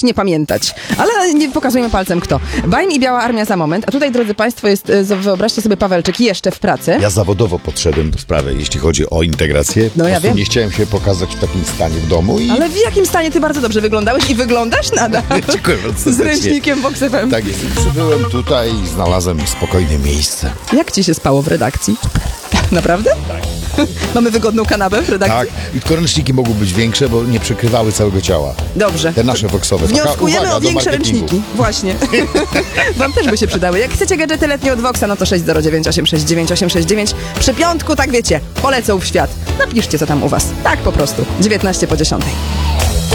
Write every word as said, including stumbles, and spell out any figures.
też nie pamiętać. Ale nie pokazujemy palcem kto. Bajm i Biała Armia za moment, a tutaj, drodzy państwo, jest, e, wyobraźcie sobie, Pawełczyk jeszcze w pracy. Ja zawodowo podszedłem do sprawy, jeśli chodzi o integrację. No ja Po prostu wiem. nie chciałem się pokazać w takim stanie w domu i... Ale w jakim stanie ty bardzo dobrze wyglądałeś i wyglądasz nadal. Dziękuję bardzo Z serdecznie. ręcznikiem Vox F M. Tak jest. Przybyłem tutaj i znalazłem spokojne miejsce. Jak ci się spało w redakcji? Naprawdę? Tak. Mamy wygodną kanapę w redakcji? Tak. I tylko ręczniki mogły być większe, bo nie przykrywały całego ciała. Dobrze. Te nasze voxowe. Wnioskujemy Taka uwaga o do większe marketingu. ręczniki. Właśnie. Wam też by się przydały. Jak chcecie gadżety letnie od Voxa, no to sześć zero dziewięć osiem sześć dziewięć osiem sześć dziewięć. Przy piątku, tak wiecie, polecą w świat. Napiszcie, co tam u was. Tak po prostu. dziewiętnaście po dziesiątej.